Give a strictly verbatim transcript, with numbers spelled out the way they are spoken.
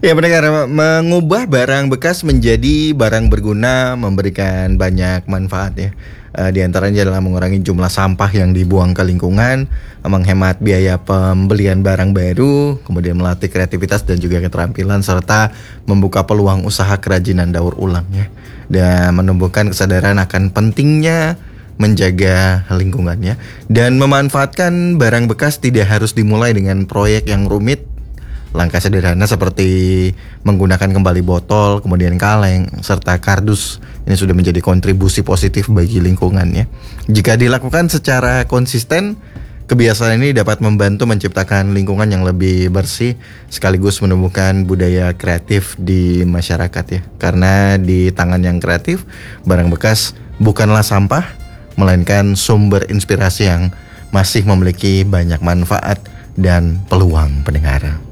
Ya pendengar, mengubah barang bekas menjadi barang berguna memberikan banyak manfaat ya. Eh, di antaranya adalah mengurangi jumlah sampah yang dibuang ke lingkungan, menghemat biaya pembelian barang baru, kemudian melatih kreativitas dan juga keterampilan, serta membuka peluang usaha kerajinan daur ulang ya. Dan menumbuhkan kesadaran akan pentingnya menjaga lingkungan ya. Dan memanfaatkan barang bekas tidak harus dimulai dengan proyek yang rumit. Langkah sederhana seperti menggunakan kembali botol, kemudian kaleng, serta kardus ini sudah menjadi kontribusi positif bagi lingkungan ya. Jika dilakukan secara konsisten, kebiasaan ini dapat membantu menciptakan lingkungan yang lebih bersih sekaligus menumbuhkan budaya kreatif di masyarakat ya. Karena di tangan yang kreatif, barang bekas bukanlah sampah, melainkan sumber inspirasi yang masih memiliki banyak manfaat dan peluang pendengar.